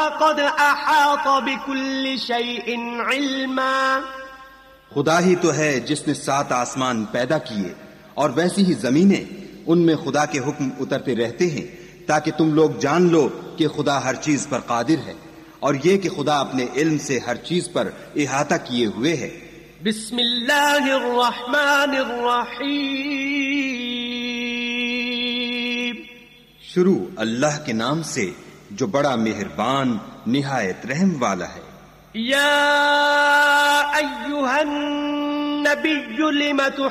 क़द अहात बिकुल्लि शैइन इल्मा। खुदा ही तो है जिसने 7 आसमान पैदा किए और वैसी ही जमीनें, उनमें खुदा के हुक्म उतरते रहते हैं ताकि तुम लोग जान लो कि खुदा हर चीज पर कादिर है, और ये कि खुदा अपने इल्म से हर चीज पर इहाता किए हुए है। बिस्मिल्लाहिर रहमानिर रहीम। शुरू अल्लाह के नाम से जो बड़ा मेहरबान निहायत रहम वाला है। या अय्युहन नबिय्यु लिमा